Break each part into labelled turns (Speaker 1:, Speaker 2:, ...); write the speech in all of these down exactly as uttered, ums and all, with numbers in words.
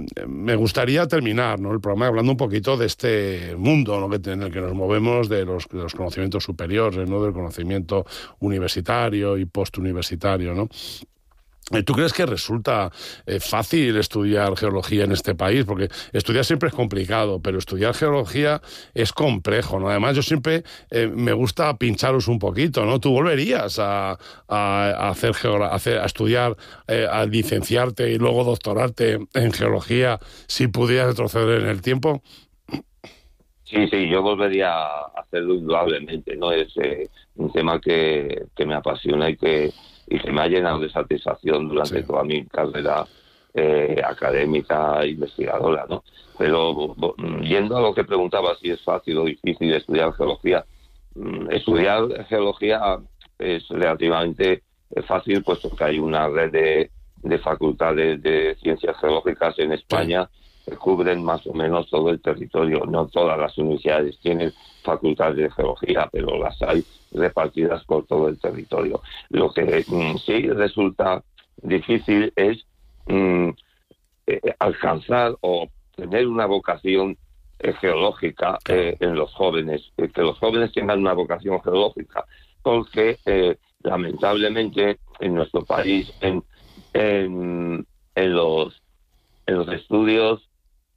Speaker 1: me gustaría terminar, ¿no?, el programa hablando un poquito de este mundo, ¿no?, que, en el que nos movemos, de los, de los conocimientos superiores, ¿no?, del conocimiento universitario y postuniversitario, ¿no? ¿Tú crees que resulta eh, fácil estudiar geología en este país? Porque estudiar siempre es complicado, pero estudiar geología es complejo, ¿no? Además, yo siempre eh, me gusta pincharos un poquito, ¿no? ¿Tú volverías a, a, a hacer, geogra- a, hacer a estudiar, eh, a licenciarte y luego doctorarte en geología si pudieras retroceder en el tiempo?
Speaker 2: Sí, sí, yo volvería a hacerlo indudablemente, ¿no? Es eh, un tema que, que me apasiona y que y que me ha llenado de satisfacción durante sí. toda mi carrera eh, académica e investigadora, ¿no? Pero yendo a lo que preguntaba, si es fácil o difícil estudiar geología, estudiar geología es relativamente fácil, puesto que hay una red de, de facultades de ciencias geológicas en España sí. que cubren más o menos todo el territorio. No todas las universidades tienen facultades de geología, pero las hay repartidas por todo el territorio. Lo que mm, sí resulta difícil es mm, eh, alcanzar o tener una vocación eh, geológica eh, en los jóvenes, eh, que los jóvenes tengan una vocación geológica, porque eh, lamentablemente en nuestro país, en, en, en, los, en los estudios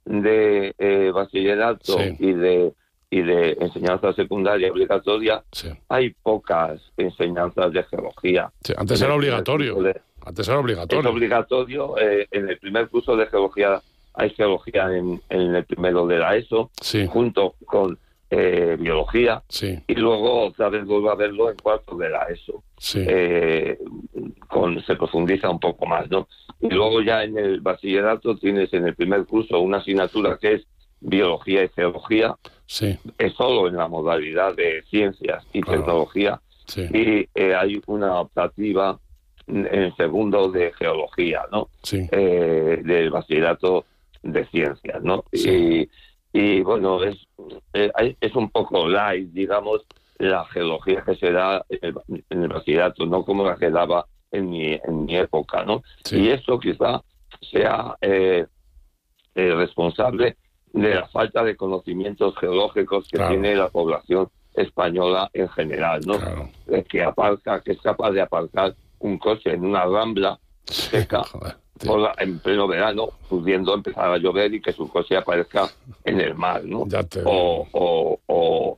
Speaker 2: de eh, bachillerato sí. y de y de enseñanza secundaria obligatoria, sí. hay pocas enseñanzas de geología.
Speaker 1: Sí, antes era obligatorio. De, antes era obligatorio.
Speaker 2: Es obligatorio. Eh, en el primer curso de geología hay geología en, en el primero de la ESO, sí. junto con eh, biología,
Speaker 1: sí.
Speaker 2: y luego otra vez vuelvo a verlo en cuarto de la ESO.
Speaker 1: Sí.
Speaker 2: Eh, con, se profundiza un poco más, ¿no? Y luego ya en el bachillerato tienes en el primer curso una asignatura que es biología y geología,
Speaker 1: sí.
Speaker 2: es solo en la modalidad de ciencias y claro. tecnología, sí. y eh, hay una optativa en el segundo de geología, ¿no?
Speaker 1: Sí.
Speaker 2: Eh, del bachillerato de ciencias, ¿no?
Speaker 1: Sí.
Speaker 2: Y, y bueno, es, eh, es un poco light, digamos, la geología que se da en el, en el bachillerato, no como la que daba en mi, en mi época, ¿no?
Speaker 1: Sí.
Speaker 2: Y esto quizá sea eh, eh, responsable de la falta de conocimientos geológicos que
Speaker 1: claro.
Speaker 2: tiene la población española en general, ¿no?
Speaker 1: Claro.
Speaker 2: Que aparca, que es capaz de aparcar un coche en una rambla seca
Speaker 1: sí,
Speaker 2: por la, en pleno verano, pudiendo empezar a llover y que su coche aparezca en el mar, ¿no?
Speaker 1: Ya te...
Speaker 2: o, o, o,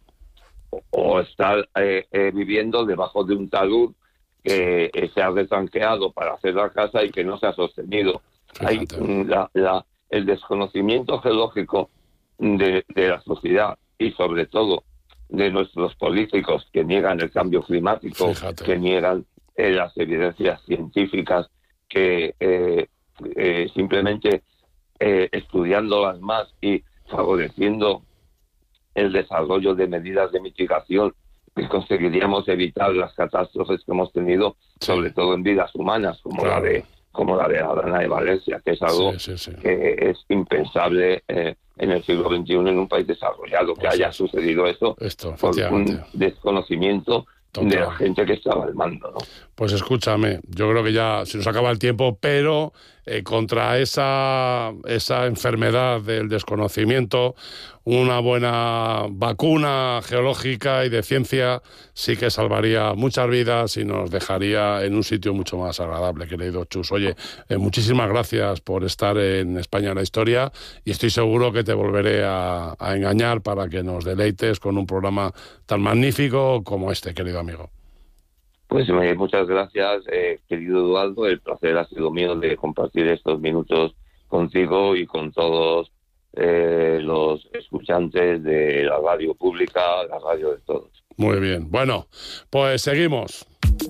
Speaker 2: o estar eh, eh, viviendo debajo de un talud que eh, se ha retranqueado para hacer la casa y que no se ha sostenido. Hay la, la el desconocimiento geológico de, de la sociedad y sobre todo de nuestros políticos que niegan el cambio climático,
Speaker 1: Fíjate.
Speaker 2: que niegan eh, las evidencias científicas, que eh, eh, simplemente eh, estudiándolas más y favoreciendo el desarrollo de medidas de mitigación que conseguiríamos evitar las catástrofes que hemos tenido, sí. sobre todo en vidas humanas, como claro. la de como la de la Dana de Valencia, que es algo
Speaker 1: sí, sí, sí.
Speaker 2: que es impensable eh, en el siglo veintiuno en un país desarrollado, que
Speaker 1: pues
Speaker 2: haya
Speaker 1: es.
Speaker 2: sucedido esto
Speaker 1: Esto,
Speaker 2: por un desconocimiento Total. de la gente que estaba al mando, ¿no?
Speaker 1: Pues escúchame, yo creo que ya se nos acaba el tiempo, pero eh, contra esa, esa enfermedad del desconocimiento, una buena vacuna geológica y de ciencia sí que salvaría muchas vidas y nos dejaría en un sitio mucho más agradable, querido Chus. Oye, eh, muchísimas gracias por estar en España en la Historia y estoy seguro que te volveré a, a engañar para que nos deleites con un programa tan magnífico como este, querido amigo.
Speaker 2: Pues eh, muchas gracias, eh, querido Eduardo. El placer ha sido mío de compartir estos minutos contigo y con todos eh, los escuchantes de la radio pública, la radio de todos.
Speaker 1: Muy bien. Bueno, pues seguimos.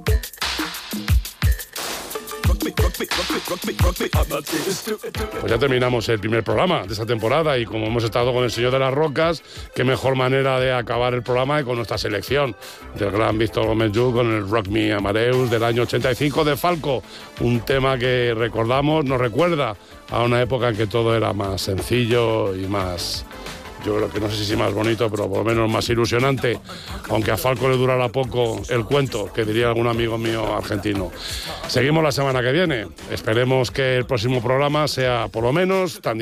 Speaker 1: Pues ya terminamos el primer programa de esta temporada y como hemos estado con el Señor de las Rocas, qué mejor manera de acabar el programa que con nuestra selección del gran Víctor Gómez Lluch con el Rock Me Amadeus del año ochenta y cinco de Falco, un tema que recordamos, nos recuerda a una época en que todo era más sencillo y más... Yo creo que no sé si más bonito, pero por lo menos más ilusionante, aunque a Falco le durara poco el cuento, que diría algún amigo mío argentino. Seguimos la semana que viene. Esperemos que el próximo programa sea por lo menos tan